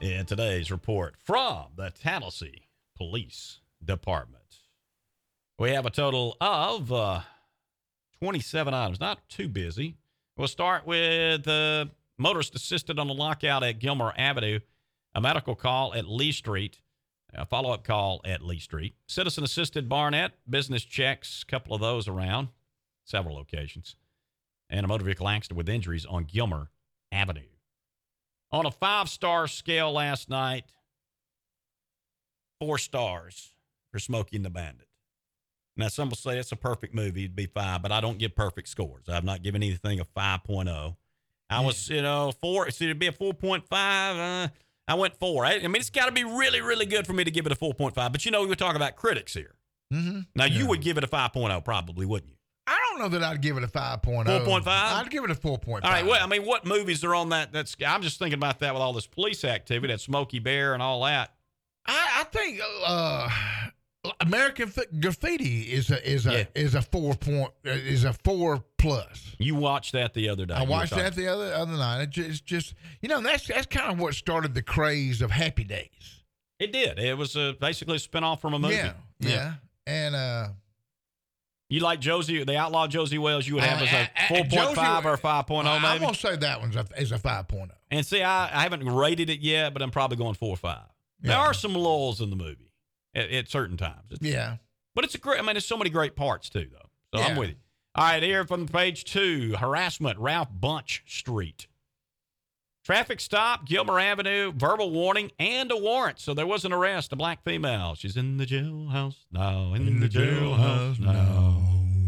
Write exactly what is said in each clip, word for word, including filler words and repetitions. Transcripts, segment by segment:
in today's report from the Tallahassee Police Department. We have a total of uh, twenty-seven items. Not too busy. We'll start with the uh, motorist assisted on a lockout at Gilmer Avenue, a medical call at Lee Street, a follow-up call at Lee Street. Citizen assisted Barnett, business checks, a couple of those around, several locations, and a motor vehicle accident with injuries on Gilmer Avenue. On a five-star scale last night, four stars for Smokey and the Bandit. Now, some will say it's a perfect movie. It'd be five, but I don't give perfect scores. I've not given anything a five point oh. I was, you know, four. So it'd be a four point five. Uh, I went four. I, I mean, it's got to be really, really good for me to give it a four point five. But, you know, we're talking about critics here. Mm-hmm. Now, yeah. you would give it a five point oh probably, wouldn't you? I don't know that I'd give it a five point oh. four point five? I'd give it a four point five. All right, well, I mean, what movies are on that? That's I'm just thinking about that with all this police activity, that Smokey Bear and all that. I, I think uh, American Graffiti is a is a Yeah. is a four point is a four plus. You watched that the other day. I You were watched talking- that the other other night. It just, it's just you know that's that's kind of what started the craze of Happy Days. It did. It was uh, basically a spinoff from a movie. Yeah, yeah, and uh, You like Josie, the outlaw Josie Wales, you would have Uh, as uh, a uh, four point five Josie- or a five point oh I'm maybe? gonna say that one's a, is a five point oh. And see, I, I haven't rated it yet, but I'm probably going four or five. There Yeah. are some lulls in the movie at, at certain times. It's, Yeah. But it's a great, I mean, there's so many great parts too, though. So I'm Yeah. with you. All right, here from page two, harassment, Ralph Bunch Street. Traffic stop, Gilmer Avenue, verbal warning, and a warrant. So there was an arrest, a black female. She's in the jailhouse now, in, the, jailhouse now.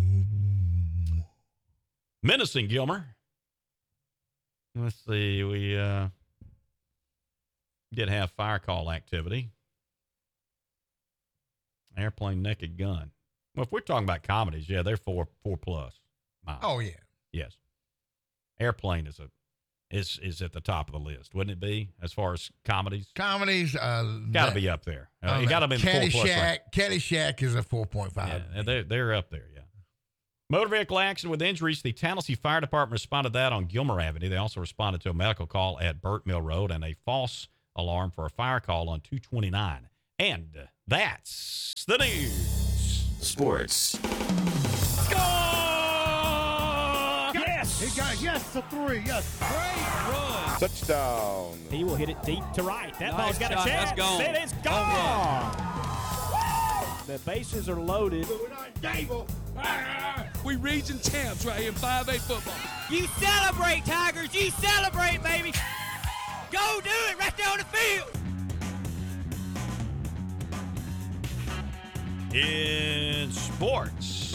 Menacing Gilmer. Let's see, we uh, did have fire call activity. Airplane naked gun. Well, if we're talking about comedies, yeah, they're four four plus. Miles. Oh yeah. Yes. Airplane is a is is at the top of the list, wouldn't it be? As far as comedies, Comedies. Uh, got to be up there. Uh, uh, it got to be in the four plus. Caddyshack. range. Caddyshack is a four point five. Yeah, they're they're up there. Yeah. Motor vehicle accident with injuries. The Tallahassee Fire Department responded to that on Gilmer Avenue. They also responded to a medical call at Burt Mill Road and a false alarm for a fire call on two twenty-nine. And that's the news. Sports. Score! Yes! He got yes to three. Yes. Great run. Touchdown. He will hit it deep to right. That Nice ball's got shot. a chance. That's gone. It is gone. The bases are loaded. We region champs right here in five A football. You celebrate, Tigers. You celebrate, baby. Go do it right there on the field. In sports,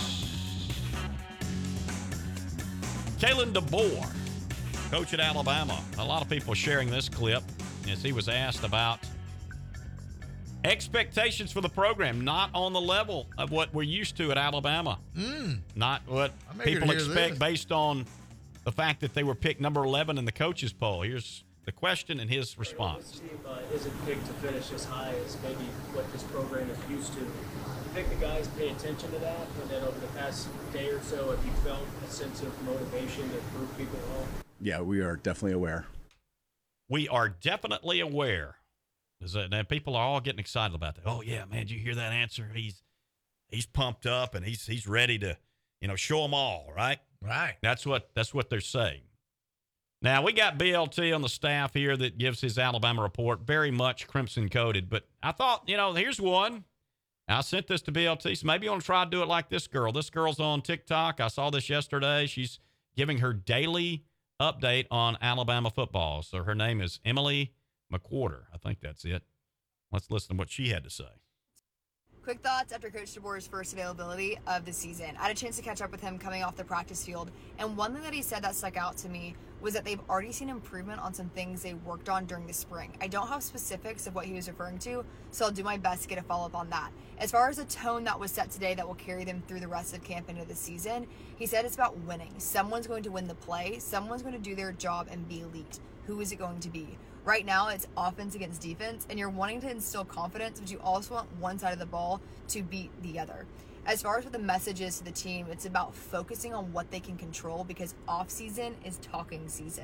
Kalen DeBoer, coach at Alabama. A lot of people sharing this clip as he was asked about expectations for the program, not on the level of what we're used to at Alabama. Mm. Not what I'm eager people to hear expect this. based on the fact that they were picked number eleven in the coaches poll. Here's the question and his response. This team uh, isn't picked to finish as high as maybe what this program is used to. I think the guys pay attention to that, and then over the past day or so, have you felt a sense of motivation to prove people wrong? Yeah, we are definitely aware. We are definitely aware. Is that, and people are all getting excited about that. Oh yeah, man! Did you hear that answer? He's he's pumped up and he's he's ready to, you know, show them all. Right. Right. That's what that's what they're saying. Now we got B L T on the staff here that gives his Alabama report, very much crimson coated. But I thought, you know, here's one. I sent this to B L T, so maybe you want to try to do it like this girl. This girl's on TikTok. I saw this yesterday. She's giving her daily update on Alabama football. So her name is Emily McWhorter. I think that's it. Let's listen to what she had to say. Quick thoughts after Coach DeBoer's first availability of the season. I had a chance to catch up with him coming off the practice field, and one thing that he said that stuck out to me was that they've already seen improvement on some things they worked on during the spring. I don't have specifics of what he was referring to, so I'll do my best to get a follow-up on that. As far as the tone that was set today that will carry them through the rest of camp into the season, he said it's about winning. Someone's going to win the play, someone's going to do their job and be elite. Who is it going to be? Right now, it's offense against defense, and you're wanting to instill confidence, but you also want one side of the ball to beat the other. As far as what the message is to the team, it's about focusing on what they can control because off-season is talking season.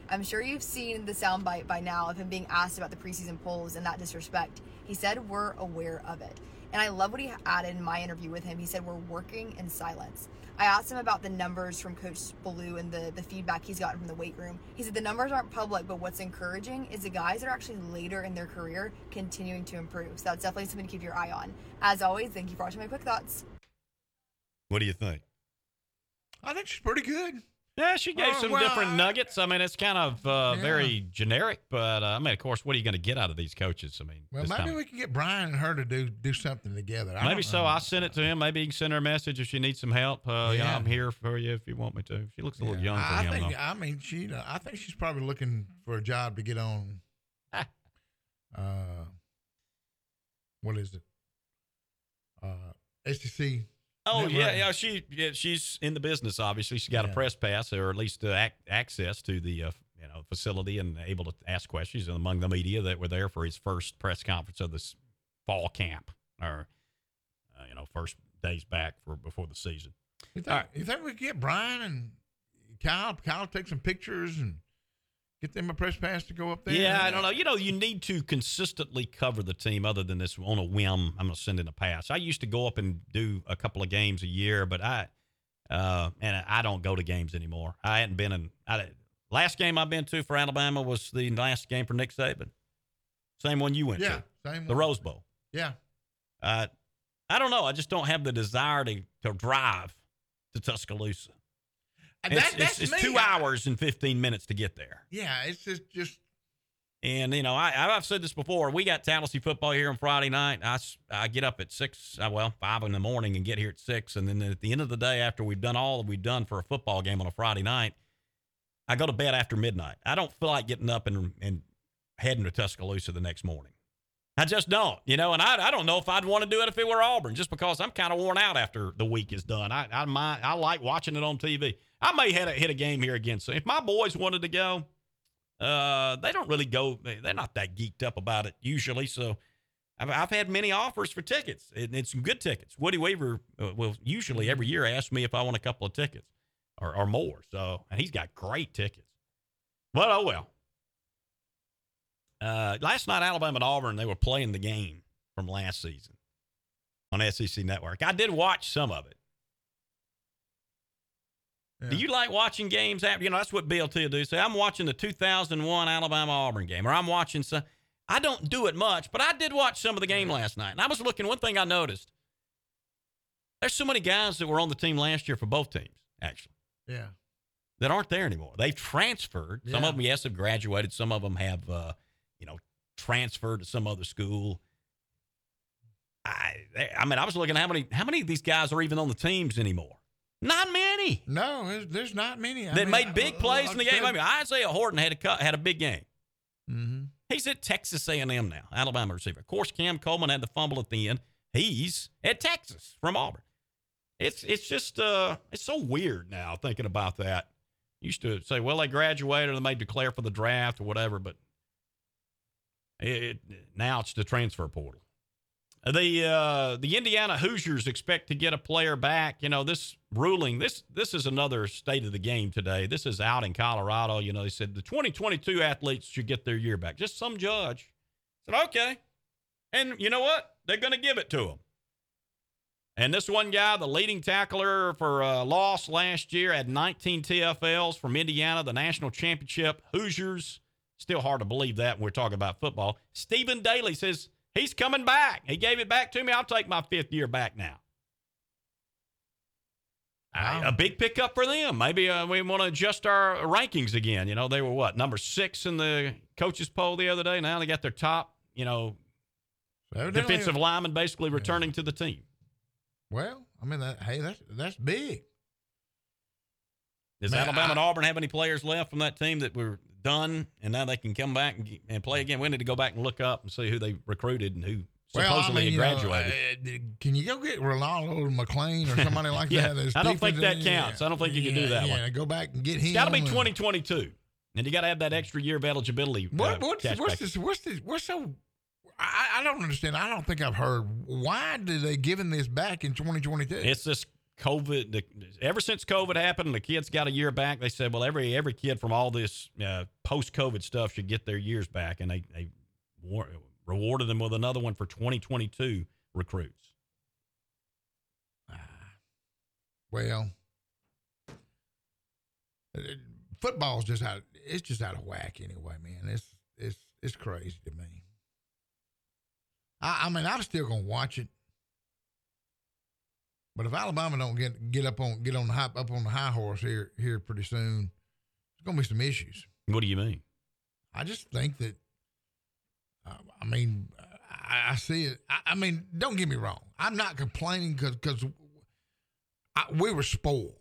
I'm sure you've seen the soundbite by now of him being asked about the preseason polls and that disrespect. He said, we're aware of it. And I love what he added in my interview with him. He said, we're working in silence. I asked him about the numbers from Coach Ballou and the, the feedback he's gotten from the weight room. He said the numbers aren't public, but what's encouraging is the guys that are actually later in their career continuing to improve. So that's definitely something to keep your eye on. As always, thank you for watching my quick thoughts. What do you think? I think she's pretty good. Yeah, she gave Oh, some well, different I- nuggets. I mean, it's kind of uh, Yeah. very generic, but uh, I mean, of course, what are you going to get out of these coaches? I mean, Well, this maybe time- we can get Brian and her to do do something together. I maybe don't so. know. I sent it to him. Maybe he can send her a message if she needs some help. Uh, you know, Yeah. I'm here for you if you want me to. She looks a little young for I him, think. though. I mean, she. Uh, I think she's probably looking for a job to get on. uh, what is it? Uh, S E C. Oh Network. yeah, yeah. She, yeah, she's in the business. Obviously, she got Yeah. a press pass, or at least uh, ac- access to the uh, you know facility, and able to ask questions. And among the media that were there for his first press conference of this fall camp, or uh, you know, first days back for before the season. You think, you think we could get Brian and Kyle? Kyle take some pictures and get them a press pass to go up there. Yeah, I don't know. You know, you need to consistently cover the team other than this on a whim. I'm going to send in a pass. I used to go up and do a couple of games a year, but I, uh, and I don't go to games anymore. I hadn't been in, I, last game I've been to for Alabama was the last game for Nick Saban. Same one you went Yeah, to. same The one. Rose Bowl. Yeah. Uh, I don't know. I just don't have the desire to, to drive to Tuscaloosa. And It's, that, it's, that's it's me. two hours and fifteen minutes to get there. Yeah, it's just just And, you know, I, I've said this before. We got Tallahassee football here on Friday night. I, s- I get up at six, uh, well, five in the morning and get here at six. And then at the end of the day, after we've done all that we've done for a football game on a Friday night, I go to bed after midnight. I don't feel like getting up and, and heading to Tuscaloosa the next morning. I just don't, you know, and I, I don't know if I'd want to do it if it were Auburn, just because I'm kind of worn out after the week is done. I I, mind, I like watching it on T V. I may hit a, hit a game here again. So if my boys wanted to go, uh, they don't really go. They're not that geeked up about it usually. So I've, I've had many offers for tickets. It, it's some good tickets. Woody Weaver uh, will usually every year ask me if I want a couple of tickets or, or more. So, and he's got great tickets. But oh well. Uh, last night, Alabama and Auburn, they were playing the game from last season on S E C Network. I did watch some of it. yeah. Do you like watching games after? You know, that's what B L T will do. Say, I'm watching the two thousand one Alabama-Auburn game, or I'm watching some. I don't do it much, but I did watch some of the game last night. And I was looking, one thing I noticed, there's so many guys that were on the team last year for both teams, actually, yeah. that aren't there anymore. They've transferred. Some Yeah. of them, yes, have graduated. Some of them have, uh, you know, transferred to some other school. I, I mean, I was looking at how many, how many of these guys are even on the teams anymore? Not many. No, there's, there's not many. I That mean, made big I- plays like in the I game. I said- mean, Isaiah Horton had a cut, had a big game. Mhm. He's at Texas A and M now, Alabama receiver. Of course, Cam Coleman had the fumble at the end. He's at Texas from Auburn. It's it's just uh it's so weird now thinking about that. Used to say, well, they graduated or they may declare for the draft or whatever, but it, it now it's the transfer portal. The uh, the Indiana Hoosiers expect to get a player back. You know, this ruling, this this is another state of the game today. This is out in Colorado. You know, they said the twenty twenty-two athletes should get their year back. Just some judge said, okay. And you know what? They're going to give it to them. And this one guy, the leading tackler for uh, loss last year, had nineteen T F Ls from Indiana, the national championship. Hoosiers, still hard to believe that when we're talking about football. Stephen Daly says, he's coming back. He gave it back to me. I'll take my fifth year back now. Wow. I, a big pickup for them. Maybe uh, we want to adjust our rankings again. You know, they were what, number six in the coaches poll the other day. Now they got their top, you know, So evidently- defensive lineman basically returning to the team. Well, I mean, that, hey, that's that's big. Does Man, Alabama I- and Auburn have any players left from that team that were done and now they can come back and, and play again? We need to go back and look up and see who they recruited and who supposedly you know, had graduated. uh, can you go get Ronaldo McLean or somebody like Yeah, that? that's I don't think defensive- that counts. I don't think you can do that yeah, one. go back and get him. It's got to be and- twenty twenty-two. And you got to have that extra year of eligibility. What, uh, what's, cash what's back. this? What's this? What's so? I, I don't understand. I don't think I've heard. Why did they giving this back in twenty twenty-two? It's this COVID, the, ever since COVID happened and the kids got a year back, they said, well, every every kid from all this uh, post-COVID stuff should get their years back. And they, they war- rewarded them with another one for twenty twenty-two recruits. Well, football's just out. It's just out of whack anyway, man. It's it's it's crazy to me. I, I mean, I'm still gonna watch it, but if Alabama don't get get up on get on the high, up on the high horse here here pretty soon, there's gonna be some issues. What do you mean? I just think that. Uh, I mean, I, I see it. I, I mean, don't get me wrong. I'm not complaining because because. I, we were spoiled.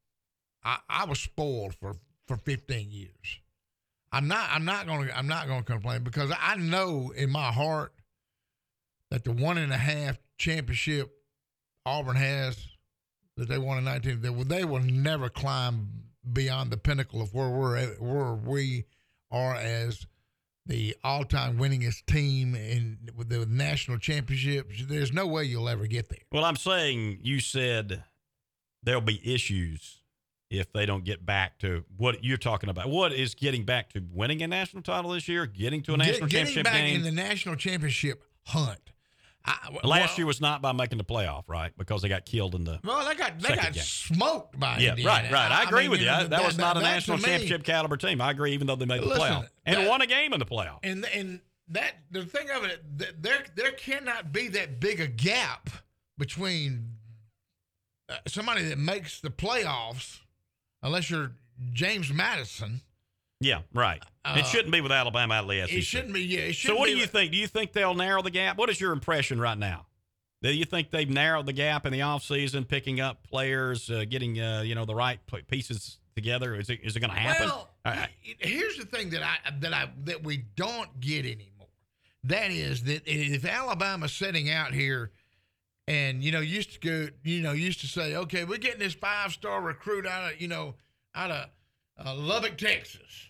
I, I was spoiled for, for fifteen years. I'm not. I'm not going to. I'm not going to complain because I know in my heart that the one and a half championship Auburn has that they won in nineteen. They will, they will never climb beyond the pinnacle of where we're at, where we are as the all-time winningest team in with the national championships. There's no way you'll ever get there. Well, I'm saying you said there'll be issues if they don't get back to what you're talking about. What is getting back to winning a national title this year, getting to a national Get, championship getting back game? in the national championship hunt. I, Last well, year was not by making the playoff, right? Because they got killed in the Well, they got they second got game. smoked by yeah, Indiana. right, right. I agree mean, with you. know, that, that was not a that national to me- championship caliber team. I agree, even though they made the Listen, playoff and that- won a game in the playoff. And and that the thing of it, th- there there cannot be that big a gap between uh, somebody that makes the playoffs, unless you're James Madison. Yeah, right. Uh, it shouldn't be with Alabama out of the S E C. It shouldn't be. Yeah. It So shouldn't what be do you like- think? Do you think they'll narrow the gap? What is your impression right now? Do you think they've narrowed the gap in the offseason, picking up players, uh, getting uh, you know the right p- pieces together? Is it is it going to happen? Well, All right. here's the thing that I that I that we don't get anymore. That is that if Alabama's sitting out here and you know used to go, you know, used to say, okay, we're getting this five star recruit out of you know out of uh, Lubbock, Texas.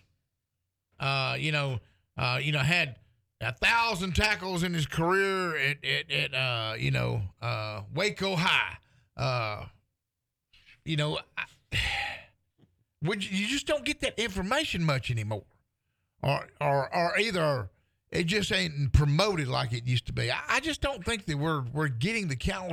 Uh, you know, uh, you know, had a thousand tackles in his career at at, at uh, you know uh, Waco High. Uh, you know. I, Would you, you just don't get that information much anymore, or or or either it just ain't promoted like it used to be. I, I just don't think that we're we're getting the caliber